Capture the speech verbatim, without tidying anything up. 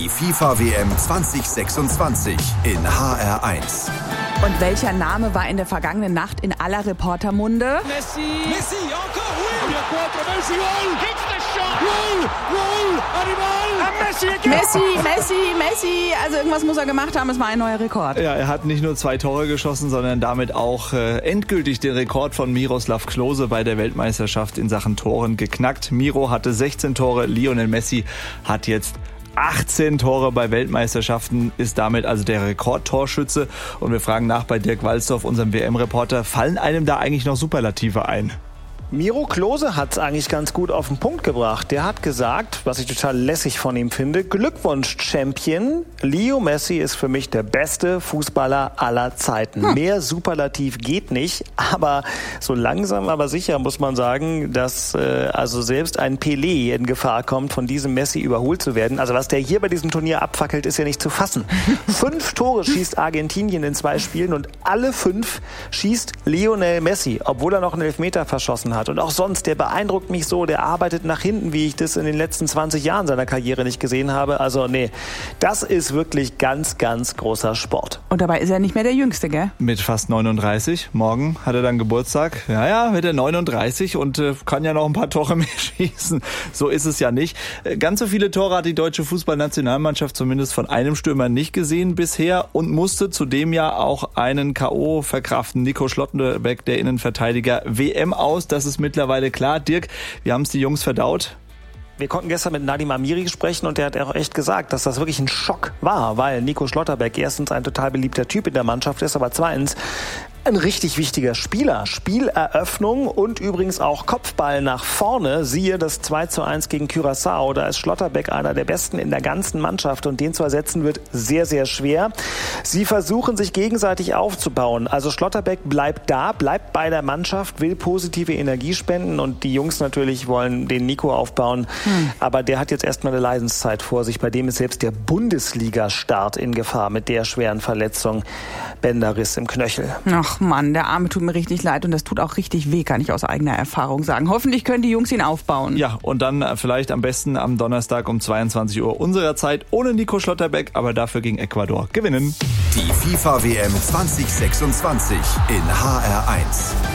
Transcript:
Die FIFA-W M zwanzig sechsundzwanzig in H R eins. Und welcher Name war in der vergangenen Nacht in aller Reportermunde? Messi! Messi, encore, oui! Messi, goal! Hits the shot! Goal! Goal! Animal! Messi again! Messi, Messi, Messi! Also irgendwas muss er gemacht haben, es war ein neuer Rekord. Ja, er hat nicht nur zwei Tore geschossen, sondern damit auch äh, endgültig den Rekord von Miroslav Klose bei der Weltmeisterschaft in Sachen Toren geknackt. Miro hatte sechzehn Tore, Lionel Messi hat jetzt achtzehn Tore bei Weltmeisterschaften, ist damit also der Rekordtorschütze. Und wir fragen nach bei Dirk Walzdorf, unserem W M-Reporter, fallen einem da eigentlich noch Superlative ein? Miro Klose hat es eigentlich ganz gut auf den Punkt gebracht. Der hat gesagt, was ich total lässig von ihm finde, Glückwunsch, Champion. Leo Messi ist für mich der beste Fußballer aller Zeiten. Hm. Mehr Superlativ geht nicht, aber so langsam, aber sicher muss man sagen, dass äh, also selbst ein Pelé in Gefahr kommt, von diesem Messi überholt zu werden. Also was der hier bei diesem Turnier abfackelt, ist ja nicht zu fassen. Fünf Tore schießt Argentinien in zwei Spielen und alle fünf schießt Lionel Messi, obwohl er noch einen Elfmeter verschossen hat. Und auch sonst, der beeindruckt mich so, der arbeitet nach hinten, wie ich das in den letzten zwanzig Jahren seiner Karriere nicht gesehen habe. Also nee, das ist wirklich ganz, ganz großer Sport. Und dabei ist er nicht mehr der Jüngste, gell? Mit fast neununddreißig. Morgen hat er dann Geburtstag. Ja, ja, wird er neununddreißig und äh, kann ja noch ein paar Tore mehr schießen. So ist es ja nicht. Ganz so viele Tore hat die deutsche Fußballnationalmannschaft zumindest von einem Stürmer nicht gesehen bisher und musste zudem ja auch einen K O verkraften. Nico Schlotterbeck, der Innenverteidiger. W M aus, das ist mittlerweile klar. Dirk, wir haben es die Jungs verdaut. Wir konnten gestern mit Nadim Amiri sprechen und der hat auch echt gesagt, dass das wirklich ein Schock war, weil Nico Schlotterbeck erstens ein total beliebter Typ in der Mannschaft ist, aber zweitens ein richtig wichtiger Spieler. Spieleröffnung und übrigens auch Kopfball nach vorne. Siehe das zwei zu eins gegen Curaçao. Da ist Schlotterbeck einer der Besten in der ganzen Mannschaft und den zu ersetzen wird sehr, sehr schwer. Sie versuchen sich gegenseitig aufzubauen. Also Schlotterbeck bleibt da, bleibt bei der Mannschaft, will positive Energie spenden und die Jungs natürlich wollen den Nico aufbauen. Hm. Aber der hat jetzt erstmal eine Leidenszeit vor sich. Bei dem ist selbst der Bundesliga-Start in Gefahr mit der schweren Verletzung. Bänderriss im Knöchel. Ach Mann, der Arme tut mir richtig leid und das tut auch richtig weh, kann ich aus eigener Erfahrung sagen. Hoffentlich können die Jungs ihn aufbauen. Ja, und dann vielleicht am besten am Donnerstag um zweiundzwanzig Uhr unserer Zeit ohne Nico Schlotterbeck, aber dafür gegen Ecuador gewinnen. Die FIFA-W M zwanzig sechsundzwanzig in H R eins.